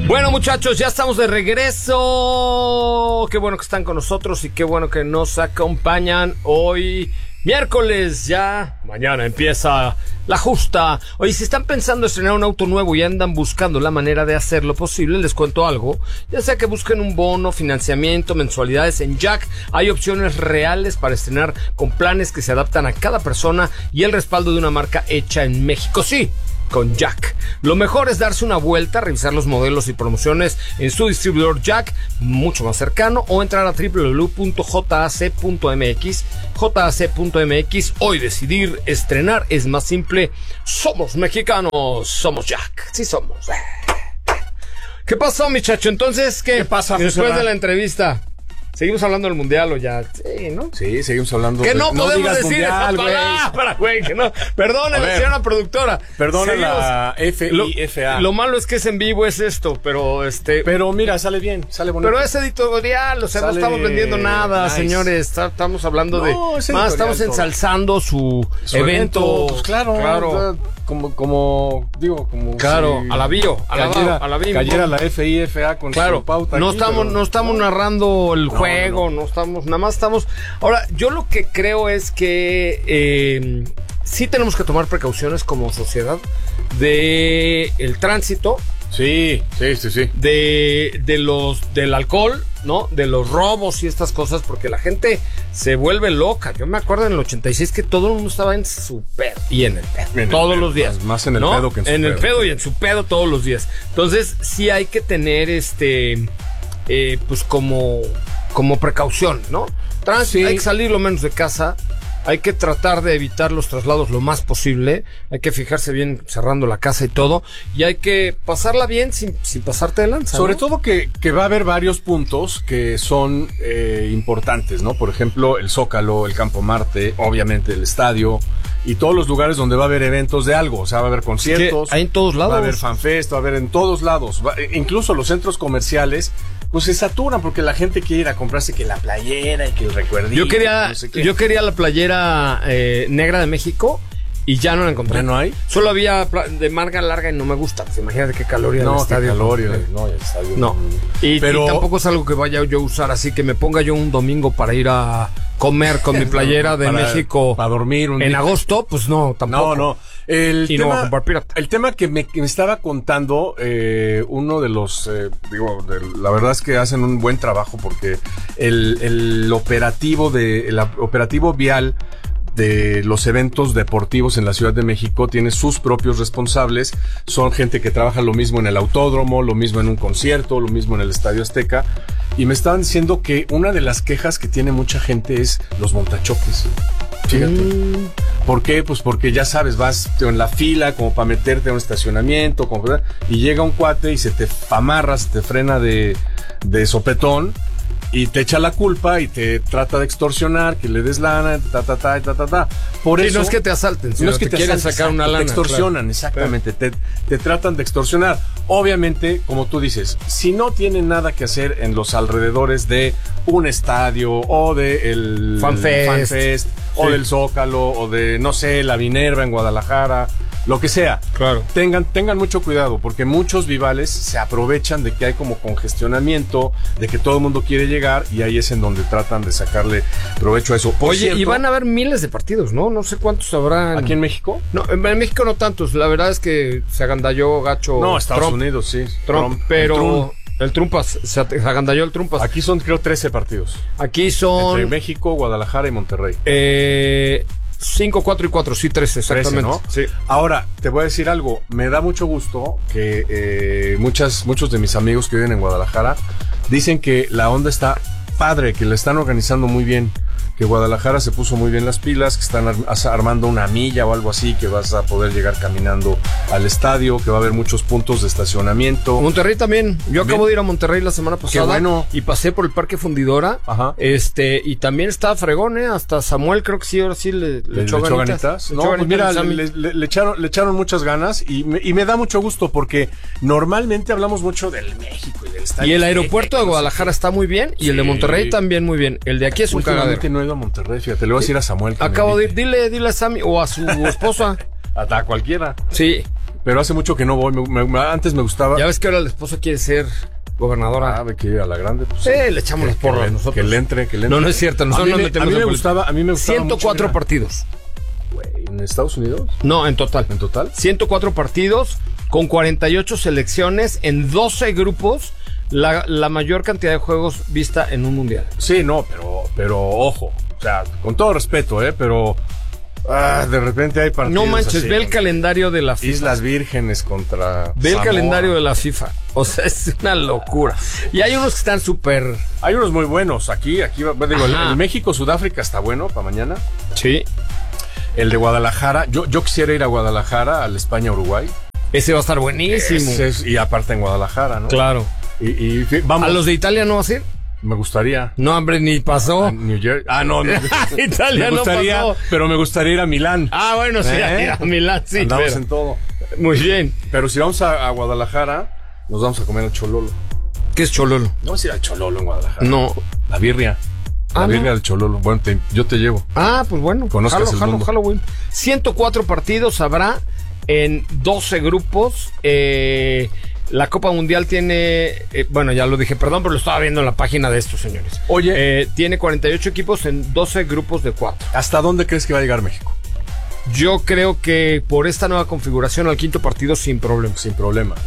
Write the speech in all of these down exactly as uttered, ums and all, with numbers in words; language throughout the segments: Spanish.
Bueno, muchachos, ya estamos de regreso. Qué bueno que están con nosotros y qué bueno que nos acompañan hoy. Miércoles ya, mañana empieza la justa. Oye, si están pensando estrenar un auto nuevo y andan buscando la manera de hacerlo posible, les cuento algo. Ya sea que busquen un bono, financiamiento, mensualidades, en Jack hay opciones reales para estrenar con planes que se adaptan a cada persona y el respaldo de una marca hecha en México. Sí, con Jack. Lo mejor es darse una vuelta, revisar los modelos y promociones en su distribuidor Jack, mucho más cercano, o entrar a doble u doble u doble u punto j a c punto m x. j a c punto m x. Hoy decidir estrenar es más simple. Somos mexicanos, somos Jack. Sí somos. ¿Qué pasó, muchacho? Entonces, ¿qué, ¿Qué pasa, después José? de la entrevista? ¿Seguimos hablando del mundial o ya? Sí, ¿no? Sí, seguimos hablando. Que de... no podemos digas decir esa mundial, palabra, güey. Que no. Perdónenme, señora productora. Perdona Seguimos. la F I F A. Lo, lo malo es que es en vivo, es esto, pero este. Pero mira, sale bien, sale bonito. Pero es editorial, o sea, Sale no estamos vendiendo nada, nice. señores. Está, estamos hablando No, de. es Más, editorial, estamos todo. ensalzando su, Su evento. evento, pues claro, claro. o sea, como, como, digo, como. Claro, si a la bio, a la cayera, bio, a la bio. Cayera la F I F A con Claro, su pauta. no aquí, estamos, pero- no estamos narrando el No, juego, no, no. no estamos, nada más estamos. Ahora, yo lo que creo es que eh, sí tenemos que tomar precauciones como sociedad de el tránsito, Sí, sí, sí, sí. de, de los del alcohol, ¿no? De los robos y estas cosas, porque la gente se vuelve loca. Yo me acuerdo en el ochenta y seis que todo el mundo estaba en su pedo y en el pedo, En el todos pedo, los días. más- más en el ¿no? pedo que en su En el pedo. pedo y en su pedo todos los días. Entonces, sí hay que tener este eh, pues como como precaución, ¿no? Trans, Sí. Hay que salir lo menos de casa. Hay que tratar de evitar los traslados lo más posible. Hay que fijarse bien cerrando la casa y todo. Y hay que pasarla bien sin, sin pasarte de lanza. Sobre ¿no? todo que, que va a haber varios puntos que son eh, importantes, ¿no? Por ejemplo, el Zócalo, el Campo Marte, obviamente el estadio y todos los lugares donde va a haber eventos de algo. O sea, va a haber conciertos. hay en todos lados. Va a haber fanfest, va a haber en todos lados. Va- incluso los centros comerciales, pues se saturan porque la gente quiere ir a comprarse que la playera y que el recuerdito. Yo quería, no sé qué. yo quería la playera eh, negra de México y ya no la encontré. ¿Ya no hay? Solo había pla- de marca larga y no me gusta. Pues imagínate qué calor y el No, qué estadio. calor, y- Eh, no, el estadio. No. Y, Pero- y tampoco es algo que vaya yo a usar, así que me ponga yo un domingo para ir a comer con mi playera de Para- México para dormir un en día. agosto, pues no, tampoco. No, no. El Y no tema, voy a comprar pirata. El tema que me, que me estaba contando eh, uno de los, eh, digo, de- la verdad es que hacen un buen trabajo porque el, el operativo de, el operativo vial de los eventos deportivos en la Ciudad de México tiene sus propios responsables, son gente que trabaja lo mismo en el autódromo, lo mismo en un concierto, lo mismo en el Estadio Azteca, y me estaban diciendo que una de las quejas que tiene mucha gente es los montachoques. Fíjate. Mm. ¿Por qué? Pues porque ya sabes, vas en la fila como para meterte a un estacionamiento, como, y llega un cuate y se te amarra, se te frena de, de sopetón y te echa la culpa y te trata de extorsionar, que le des lana, ta, ta, ta, ta, ta, ta. Por Sí, eso, no es que te asalten, sino no es que te te quieren asalten, sacar una exacto, lana. te extorsionan, claro. exactamente, te, te tratan de extorsionar. Obviamente, como tú dices, si no tienen nada que hacer en los alrededores de un estadio o de el Fanfest. Fanfest, o Sí. del Zócalo o de, no sé, la Minerva en Guadalajara, lo que sea. Claro. Tengan, tengan mucho cuidado porque muchos vivales se aprovechan de que hay como congestionamiento, de que todo el mundo quiere llegar y ahí es en donde tratan de sacarle provecho a eso. Por Oye, cierto, y van a haber miles de partidos, ¿no? No sé cuántos habrán. ¿aquí en México? No, en en México no tantos. La verdad es que se agandalló gacho. No, Estados Trump, Unidos, sí. Trump, Trump, pero el Trump. el Trumpas, se at- se agandalló el Trumpas. Aquí son creo trece partidos. Aquí Entre son México, Guadalajara y Monterrey. eh, cinco, cuatro y cuatro, sí, trece, exactamente. trece, ¿no? Sí. Ahora, te voy a decir algo. Me da mucho gusto que eh, muchas, muchos de mis amigos que viven en Guadalajara dicen que la onda está padre, que la están organizando muy bien. Que Guadalajara se puso muy bien las pilas, que están ar- as- armando una milla o algo así, que vas a poder llegar caminando al estadio, que va a haber muchos puntos de estacionamiento. Monterrey también. Yo acabo Bien. de ir a Monterrey la semana pasada. bueno. Y pasé por el Parque Fundidora. Ajá. Este, y también estaba fregón, ¿eh? Hasta Samuel creo que sí, ahora sí le, le, ¿Le, echó le echó ganitas. ganitas? Le No, echó pues ganitas mira, al Sammy. le, le- le echaron, le echaron muchas ganas y me, y me da mucho gusto porque normalmente hablamos mucho del México y del estadio. Y el Azteca aeropuerto y de no sé Guadalajara está muy bien y el de Sí. Monterrey también muy bien. El de aquí es qué. un cagadero. Últimamente no he ido a Monterrey, fíjate, le voy a decir a Samuel que me Acabo de ir, invite. dile, dile a Sammy o a su esposa. Hasta a cualquiera. Sí. pero hace mucho que no voy. Me, me, antes me gustaba. Ya ves que ahora el esposo quiere ser gobernadora. Ah, de que a la grande. Pues, sí, le echamos las porras que, nosotros. Que le entre, que le entre. No, no es cierto. Nosotros a mí, nos metemos a mí me en gustaba, a mí me gustaba ciento cuatro mucho, partidos. Güey, ¿en Estados Unidos? No, en total. ¿En total? ciento cuatro partidos con cuarenta y ocho selecciones en doce grupos. La, la mayor cantidad de juegos vista en un mundial. Sí, no, pero, pero ojo. O sea, con todo respeto, ¿eh? Pero ah, de repente hay partidos. No manches, así, ve el calendario de la FIFA. Islas Vírgenes contra Ve el Samoa. calendario de la FIFA. O sea, es una locura. Y hay unos que están súper. Hay unos muy buenos. Aquí, aquí, digo, el, el México-Sudáfrica está bueno para mañana. Sí. El de Guadalajara. Yo, yo quisiera ir a Guadalajara, al España-Uruguay. Ese va a estar buenísimo. Ese es, y aparte en Guadalajara, ¿no? Claro. Y, y vamos. ¿A los de Italia no vas a ir? Me gustaría. No, hombre, ni pasó. A New Jersey. Ah, no. no. Italia me gustaría, no pasó. Pero me gustaría ir a Milán. Ah, bueno, sí, ¿Eh? a Milán, sí. Andamos pero... en todo. Muy bien. Pero si vamos a, a Guadalajara, nos vamos a comer al Chololo. ¿Qué es Chololo? No vamos a ir al Chololo en Guadalajara. No. La birria. La Ah, birria no. del Chololo. Bueno, te, yo te llevo. Ah, pues bueno. Conozcas Jalo, el jalo, mundo. Halloween. ciento cuatro partidos habrá en doce grupos. Eh, la Copa Mundial tiene, eh, bueno, ya lo dije, perdón, pero lo estaba viendo en la página de estos señores. Oye. Eh, tiene cuarenta y ocho equipos en doce grupos de cuatro. ¿Hasta dónde crees que va a llegar México? Yo creo que por esta nueva configuración al quinto partido sin problemas. Sin problema.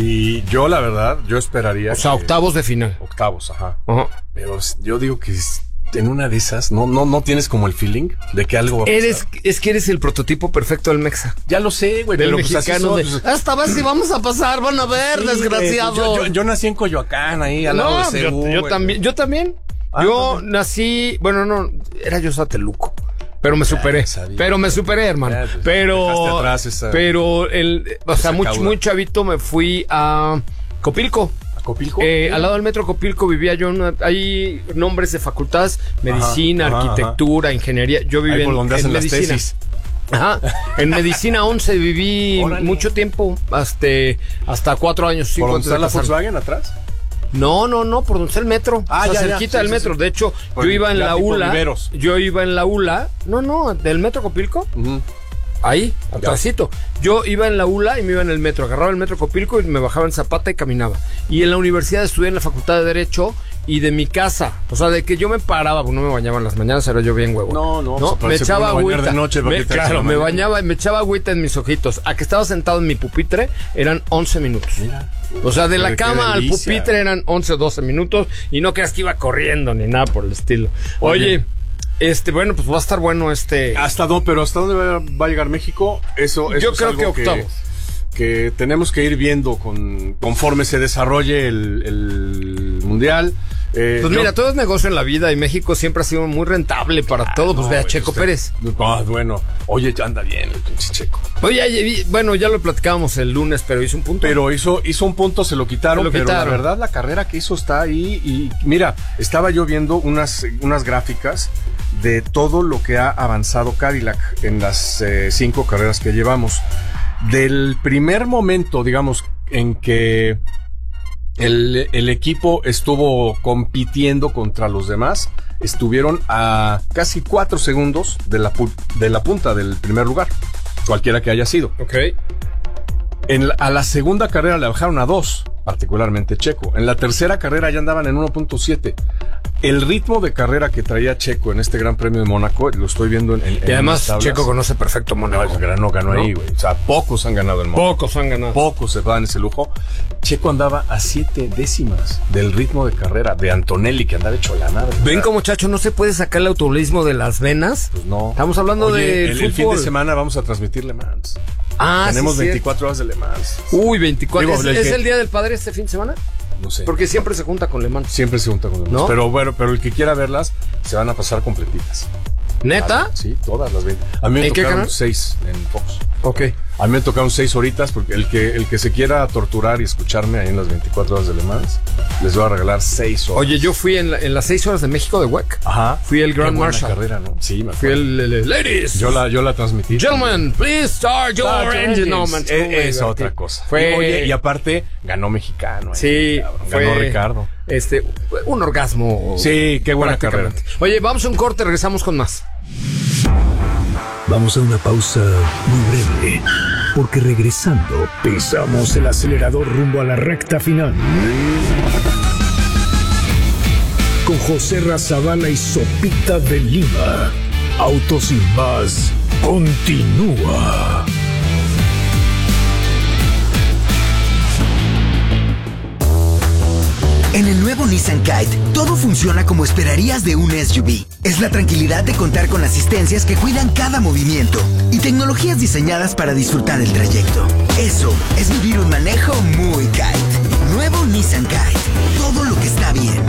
Y yo, la verdad, yo esperaría. O sea, que- octavos de final. Octavos, ajá. Ajá. Pero yo digo que en una de esas, no, no, no tienes como el feeling de que algo va a pasar. Eres, es que eres el prototipo perfecto del Mexa. Ya lo sé, güey. Del pero pues así mexicano soy, de, pues, hasta vas si vamos a pasar, van a ver, sí, desgraciado. güey, Yo, yo, yo nací en Coyoacán, ahí al lado No, de Cebu, yo, yo güey. también, yo también. Ah, yo también. nací, bueno, no, era yo Sateluco. Pero me superé, sabía. pero me superé, hermano. Ya, pues, dejaste pero, atrás esa- pero el, o sea, esa muy, cauda. muy chavito me fui a Copilco. ¿Copilco? Eh, al lado del metro Copilco vivía yo. Una, hay nombres de facultades: medicina, Ajá, ajá, arquitectura, ingeniería. Yo viví Ahí en, por donde en hacen las medicina. tesis. Ajá. En medicina once viví Órale. mucho tiempo, hasta, hasta cuatro años. ¿Por cinco donde antes está de la casarme. Volkswagen atrás? No, no, no, por donde está el metro. Ah, o sea, ya, ya. cerquita Sí, del sí, metro. sí. De hecho, Por yo iba en ya la tipo U L A. Viveros. Yo iba en la U L A. No, no, del metro Copilco. Ujú. Ahí, atrásito. Yo iba en la U L A y me iba en el metro. Agarraba el metro Copilco y me bajaba en Zapata y caminaba. Y en la universidad estudié en la Facultad de Derecho y de mi casa. O sea, de que yo me paraba, pues no me bañaba en las mañanas, era yo bien huevo. No, no, pues, me parece echaba que uno bañar agüita. de noche para Me- que te eches claro, la me mañana. bañaba y me echaba agüita en mis ojitos. A que estaba sentado en mi pupitre eran once minutos. Mira. O sea, de la Qué cama al delicia. pupitre eran once, doce minutos y no creas que iba corriendo ni nada por el estilo. Oye, Oye. este, bueno, pues va a estar bueno este... Hasta dónde, pero hasta dónde va, va a llegar México, eso, eso Yo es creo algo que octavos. que tenemos que ir viendo con, conforme se desarrolle el, el mundial. Eh, Pues yo- mira, todo es negocio en la vida y México siempre ha sido muy rentable para todo. Pues no, ve a güey, Checo usted- Pérez. Ah, bueno, oye, anda bien el pinche Checo. Oye, ya vi- bueno, ya lo platicábamos el lunes, pero hizo un punto. Pero hizo, hizo un punto, se lo quitaron, Se lo pero quitaron. la verdad la carrera que hizo está ahí y mira, estaba yo viendo unas, unas gráficas de todo lo que ha avanzado Cadillac en las eh, cinco carreras que llevamos. Del primer momento, digamos, en que el, el equipo estuvo compitiendo contra los demás, estuvieron a casi cuatro segundos de la, pu- de la punta del primer lugar, cualquiera que haya sido. Ok. En la- a la segunda carrera le bajaron a dos, particularmente Checo. En la tercera carrera ya andaban en uno punto siete. El ritmo de carrera que traía Checo en este Gran Premio de Mónaco, lo estoy viendo en, en Y en además, las tablas. Checo conoce perfecto No, Mónaco. ganó, ganó ¿No? ahí, güey. O sea, pocos han ganado el Mónaco. Pocos han ganado. Pocos se dan ese lujo. Checo andaba a siete décimas del ritmo de carrera de Antonelli, que andaba hecho la nada. Ven como Chacho no se puede sacar el automovilismo de las venas. Pues no. Estamos hablando Oye, del el, el fin fútbol. de semana vamos a transmitir Le Mans. Ah, Tenemos sí, veinticuatro horas de Le Mans. cierto. Uy, veinticuatro. Digo, ¿Es, el es que- el Día del Padre este fin de semana? No sé. Porque siempre se junta con Le Mans. Siempre se junta con los ¿No? demás. Pero bueno, pero el que quiera verlas, se van a pasar completitas. ¿Neta? Sí, todas las veinte. A mí me ¿En qué tocaron canal? seis en Fox. Ok. A mí me tocaron seis horitas porque el que, el que se quiera torturar y escucharme ahí en las veinticuatro horas de Le Mans, les voy a regalar seis horas. Oye, yo fui en, la- en las seis horas de México de W E C. Ajá. Fui el Grand Qué buena Marshal. carrera, ¿no? Sí, me Fui acuerdo. el, el- el- Ladies. Yo la, yo la transmití. Gentlemen, please start your Start your engine. No, engines. man, Es, muy es divertido. otra cosa. Fue, Y, oye, y aparte, ganó mexicano. ahí, sí, cabrón. fue, Ganó Ricardo. Este, un orgasmo. Sí, qué buena prácticamente. carrera. Oye, vamos a un corte, regresamos con más. Vamos a una pausa muy breve. porque regresando pisamos el acelerador rumbo a la recta final. Con José Razabala y Sopita de Lima. Autos sin más continúa. En el nuevo Nissan Kite, todo funciona como esperarías de un S U V. Es la tranquilidad de contar con asistencias que cuidan cada movimiento y tecnologías diseñadas para disfrutar el trayecto. Eso es vivir un manejo muy Kite. Nuevo Nissan Kite. Todo lo que está bien.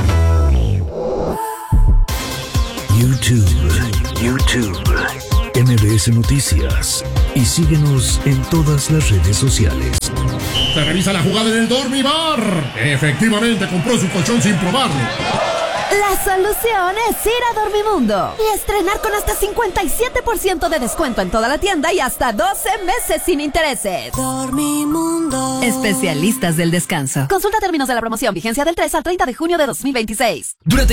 YouTube. YouTube. M B S Noticias. Y síguenos en todas las redes sociales. Se revisa la jugada en el Dormibar. Efectivamente compró su colchón sin probarlo. La solución es ir a Dormimundo y estrenar con hasta cincuenta y siete por ciento de descuento en toda la tienda y hasta doce meses sin intereses. Dormimundo. Especialistas del descanso. Consulta términos de la promoción. Vigencia del tres al treinta de junio de dos mil veintiséis. Durante